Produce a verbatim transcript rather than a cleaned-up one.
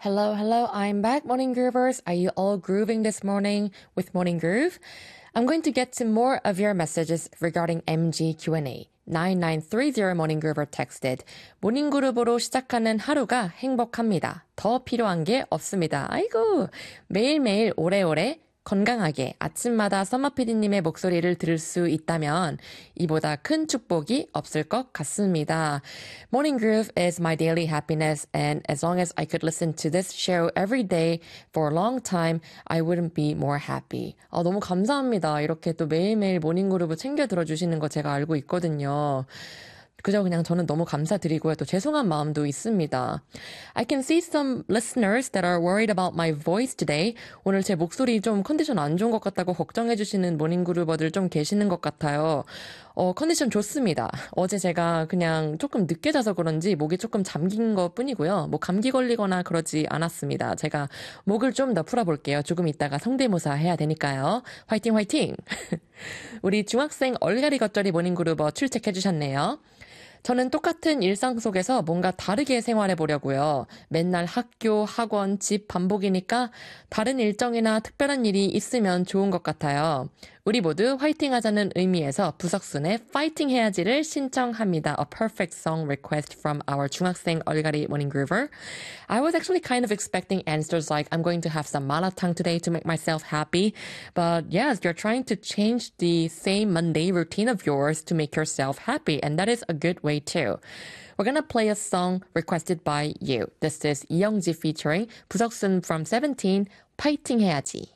Hello, hello, I'm back, Morning Groovers. Are you all grooving this morning with Morning Groove? I'm going to get to more of your messages regarding M G Q and A. nine nine three zero Morning Groover texted, 모닝그룹으로 시작하는 하루가 행복합니다. 더 필요한 게 없습니다. 아이고, 매일매일 오래오래 건강하게 아침마다 서머피디님의 목소리를 들을 수 있다면 이보다 큰 축복이 없을 것 같습니다. Morning Groove is my daily happiness and as long as I could listen to this show every day for a long time, I wouldn't be more happy. 아, 너무 감사합니다. 이렇게 또 매일매일 모닝그루브 챙겨 들어주시는 거 제가 알고 있거든요. 그저 그냥 저는 너무 감사드리고요. 또 죄송한 마음도 있습니다. I can see some listeners that are worried about my voice today. 오늘 제 목소리 좀 컨디션 안 좋은 것 같다고 걱정해 주시는 모닝그루버들 좀 계시는 것 같아요. 어, 컨디션 좋습니다. 어제 제가 그냥 조금 늦게 자서 그런지 목이 조금 잠긴 것 뿐이고요. 뭐 감기 걸리거나 그러지 않았습니다. 제가 목을 좀 더 풀어볼게요. 조금 있다가 성대모사 해야 되니까요. 화이팅 화이팅! 우리 중학생 얼갈이 겉절이 모닝그루버 출첵해 주셨네요. 저는 똑같은 일상 속에서 뭔가 다르게 생활해 보려고요. 맨날 학교, 학원, 집 반복이니까 다른 일정이나 특별한 일이 있으면 좋은 것 같아요. 우리 모두 화이팅 하자는 의미에서 부석순의 파이팅 해야지를 신청합니다. A perfect song request from our 중학생 얼갈이 morning groover. I was actually kind of expecting answers like I'm going to have some malatang today to make myself happy. But yes, you're trying to change the same Monday routine of yours to make yourself happy. And that is a good way too. We're gonna play a song requested by you. This is 이영지 featuring 부석순 from seventeen, 파이팅 해야지.